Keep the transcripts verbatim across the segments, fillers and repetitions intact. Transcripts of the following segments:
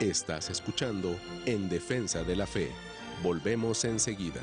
Estás escuchando En Defensa de la Fe. Volvemos enseguida.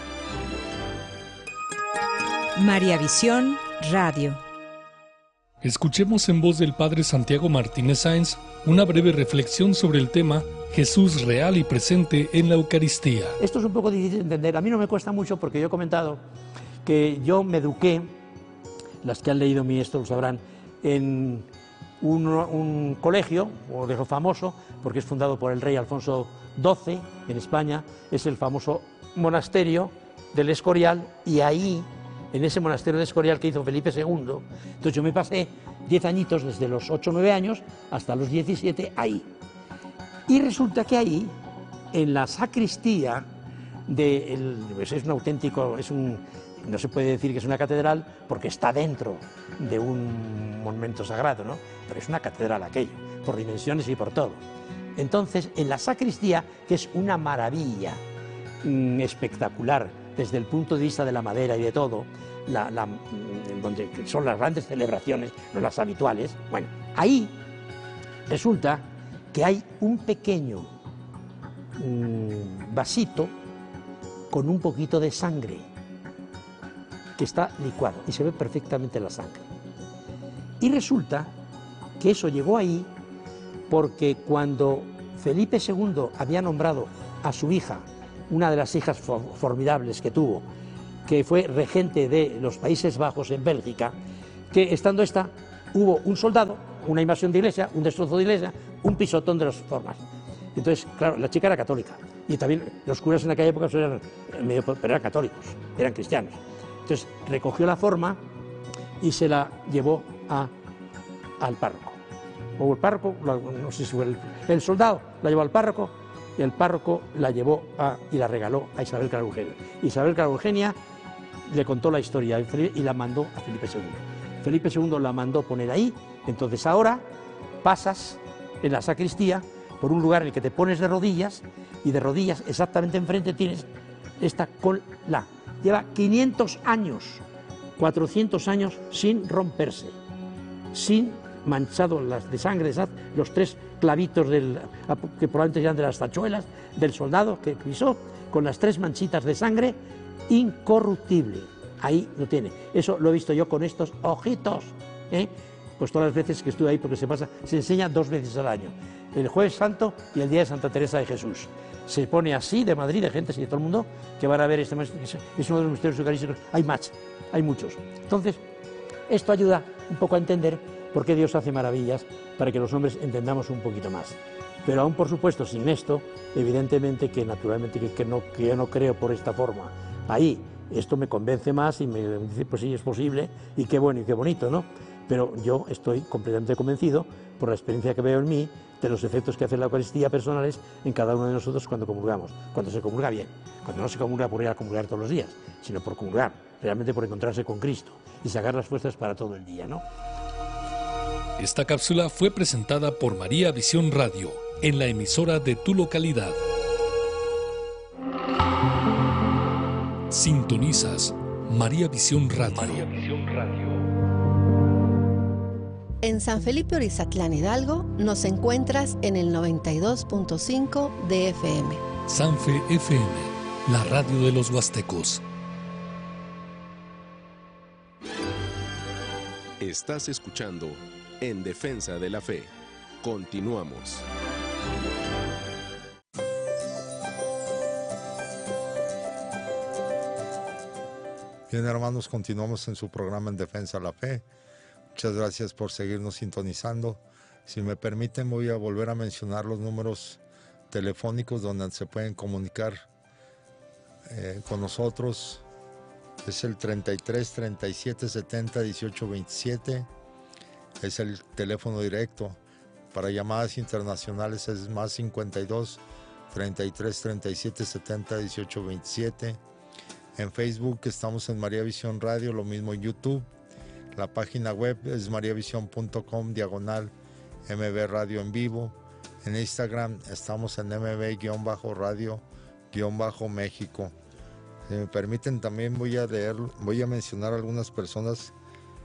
María Visión Radio. Escuchemos en voz del Padre Santiago Martínez Sáenz una breve reflexión sobre el tema Jesús real y presente en la Eucaristía. Esto es un poco difícil de entender. A mí no me cuesta mucho porque yo he comentado que yo me eduqué, las que han leído mi esto lo sabrán, en un, un colegio, un colegio famoso, porque es fundado por el rey Alfonso doce en España, es el famoso monasterio del Escorial, y ahí, en ese monasterio del Escorial que hizo Felipe segundo, entonces yo me pasé diez añitos, desde los ocho o nueve años hasta los diecisiete, ahí. Y resulta que ahí, en la sacristía, de el, pues es un auténtico, es un, no se puede decir que es una catedral porque está dentro de un monumento sagrado, ¿no? Pero es una catedral aquello, por dimensiones y por todo. Entonces, en la sacristía, que es una maravilla mmm, espectacular desde el punto de vista de la madera y de todo, la, la, donde son las grandes celebraciones, no las habituales, bueno, ahí resulta que hay un pequeño mmm, vasito con un poquito de sangre que está licuado y se ve perfectamente la sangre. Y resulta que eso llegó ahí porque cuando Felipe segundo había nombrado a su hija, una de las hijas formidables que tuvo, que fue regente de los Países Bajos en Bélgica, que estando esta, hubo un soldado, una invasión de iglesia, un destrozo de iglesia, un pisotón de las formas. Entonces, claro, la chica era católica, y también los curas en aquella época eran, medio, pero eran católicos, eran cristianos. Entonces recogió la forma y se la llevó a, al párroco. O el párroco, no sé si fue el, el soldado, la llevó al párroco, y el párroco la llevó a, y la regaló a Isabel Clara Eugenia. Isabel Clara Eugenia le contó la historia y la mandó a Felipe segundo. Felipe segundo la mandó poner ahí. Entonces ahora pasas en la sacristía por un lugar en el que te pones de rodillas, y de rodillas exactamente enfrente tienes esta cola. Lleva quinientos años, cuatrocientos años sin romperse, sin manchado las de sangre, los tres clavitos del, que probablemente sean de las tachuelas del soldado que pisó, con las tres manchitas de sangre, incorruptible. Ahí lo tiene. Eso lo he visto yo con estos ojitos, ¿eh? Pues todas las veces que estuve ahí, porque se pasa, se enseña dos veces al año, el Jueves Santo y el Día de Santa Teresa de Jesús. Se pone así de Madrid, de gente así, de todo el mundo, que van a ver este, es uno de los misterios eucarísticos. Hay más, hay muchos. Entonces, esto ayuda un poco a entender por qué Dios hace maravillas, para que los hombres entendamos un poquito más. Pero aún, por supuesto, sin esto, evidentemente que naturalmente que, que, no, que yo no creo por esta forma. Ahí, esto me convence más y me dice, pues sí, es posible, y qué bueno y qué bonito, ¿no? Pero yo estoy completamente convencido, por la experiencia que veo en mí, de los efectos que hace la Eucaristía personales en cada uno de nosotros cuando comulgamos, cuando se comulga bien, cuando no se comulga por ir a comulgar todos los días, sino por comulgar, realmente por encontrarse con Cristo y sacar las fuerzas para todo el día, ¿no? Esta cápsula fue presentada por María Visión Radio, en la emisora de tu localidad. Sintonizas María Visión Radio. María Visión Radio. En San Felipe Orizatlán, Hidalgo, nos encuentras en el noventa y dos punto cinco de F M. Sanfe F M, la radio de los huastecos. Estás escuchando En Defensa de la Fe. Continuamos. Bien, hermanos, continuamos en su programa En Defensa de la Fe. Muchas gracias por seguirnos sintonizando. Si me permiten, voy a volver a mencionar los números telefónicos donde se pueden comunicar eh, con nosotros. Es el treinta y tres, treinta y siete, setenta, dieciocho, veintisiete. Es el teléfono directo. Para llamadas internacionales es más cincuenta y dos, treinta y tres, treinta y siete, setenta, dieciocho, veintisiete. En Facebook estamos en María Visión Radio, lo mismo en YouTube. La página web es mariavision punto com, diagonal M B Radio en vivo. En Instagram estamos en M B-radio-méxico. Si me permiten, también voy a leer, voy a mencionar algunas personas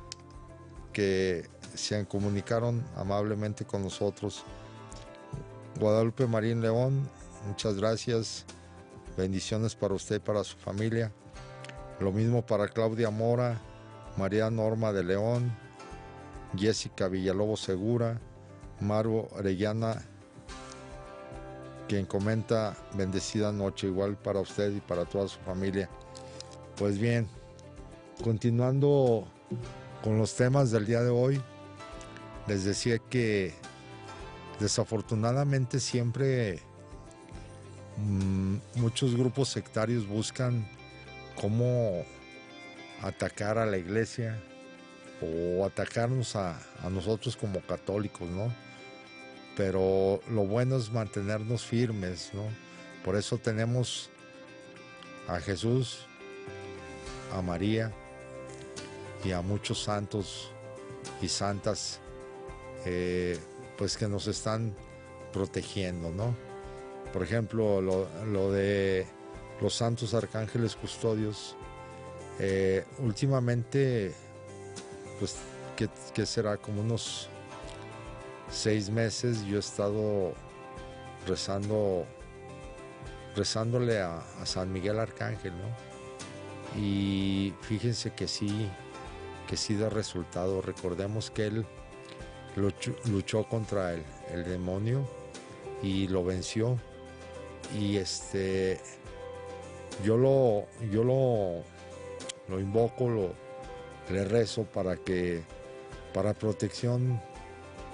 que se comunicaron amablemente con nosotros. Guadalupe Marín León, muchas gracias. Bendiciones para usted y para su familia. Lo mismo para Claudia Mora, María Norma de León, Jessica Villalobos Segura, Maru Arellana, quien comenta bendecida noche, igual para usted y para toda su familia. Pues bien, continuando con los temas del día de hoy, les decía que desafortunadamente siempre mmm, muchos grupos sectarios buscan cómo atacar a la iglesia o atacarnos a, a nosotros como católicos, ¿no? Pero lo bueno es mantenernos firmes, ¿no? Por eso tenemos a Jesús, a María y a muchos santos y santas eh, pues que nos están protegiendo, ¿no? Por ejemplo, lo, lo de los santos arcángeles custodios, eh, últimamente, pues, ¿qué, qué será? Como unos seis meses yo he estado rezando, rezándole a, a San Miguel Arcángel, ¿no? Y fíjense que sí, que sí da resultado. Recordemos que él luchó, luchó contra el, el demonio y lo venció. Y este, yo lo, yo lo, lo invoco, lo, le rezo para que, para protección